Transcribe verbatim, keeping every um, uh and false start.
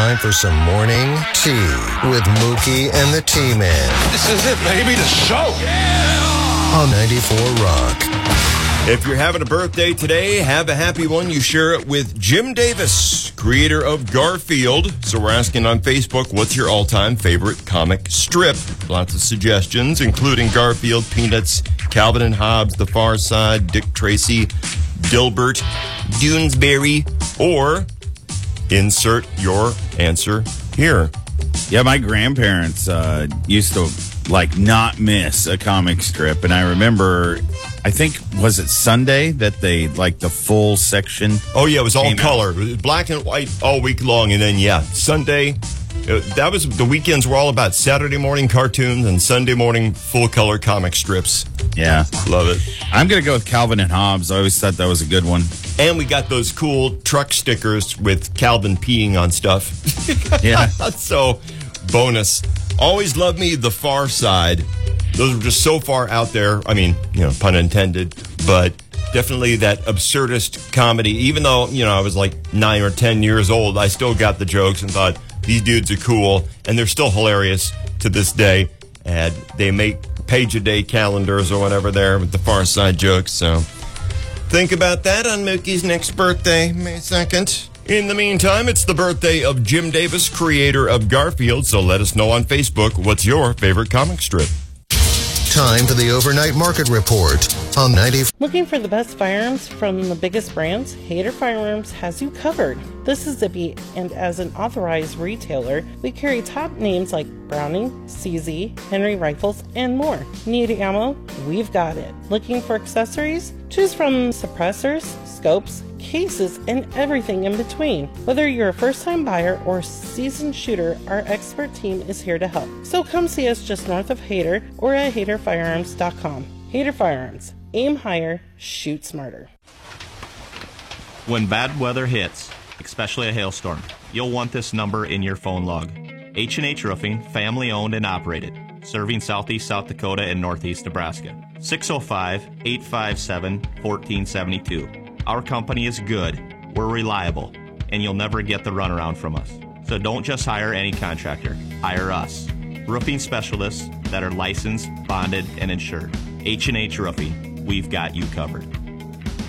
time for some morning tea with Mookie and the T-Man. This is it, baby, the show. Yeah! On ninety-four Rock. If you're having a birthday today, have a happy one. You share it with Jim Davis, creator of Garfield. So we're asking on Facebook, what's your all-time favorite comic strip? Lots of suggestions, including Garfield, Peanuts, Calvin and Hobbes, The Far Side, Dick Tracy, Dilbert, Doonesbury, or insert your answer here. Yeah, my grandparents uh, used to, like, not miss a comic strip. And I remember, I think, was it Sunday that they, like, the full section? Oh, yeah, it was all came color. out. It was black and white all week long. And then, yeah, Sunday, uh, that was, the weekends were all about Saturday morning cartoons and Sunday morning full-color comic strips. Yeah. Love it. I'm going to go with Calvin and Hobbes. I always thought that was a good one. And we got those cool truck stickers with Calvin peeing on stuff. Yeah. So, bonus. Always love me The Far Side. Those were just so far out there. I mean, you know, pun intended, but definitely that absurdist comedy. Even though, you know, I was like nine or ten years old, I still got the jokes and thought, these dudes are cool, and they're still hilarious to this day. And they make page-a-day calendars or whatever there with the Far Side jokes, so think about that on Mookie's next birthday, May second. In the meantime, it's the birthday of Jim Davis, creator of Garfield, so let us know on Facebook, what's your favorite comic strip? Time for the overnight market report on ninety. Looking for the best firearms from the biggest brands? Hader Firearms has you covered. This is Zippy, and as an authorized retailer, we carry top names like Browning, C Z, Henry Rifles, and more. Need ammo? We've got it. Looking for accessories? Choose from suppressors, scopes, cases, and everything in between. Whether you're a first-time buyer or seasoned shooter, our expert team is here to help. So come see us just north of Hader or at hader firearms dot com. Hader Firearms. Aim higher, shoot smarter. When bad weather hits, especially a hailstorm, you'll want this number in your phone log. H and H Roofing, family owned and operated, serving southeast South Dakota and northeast Nebraska. six oh five, eight five seven, one four seven two. Our company is good, we're reliable, and you'll never get the runaround from us. So don't just hire any contractor, hire us. Roofing specialists that are licensed, bonded, and insured. H and H Roofing, we've got you covered.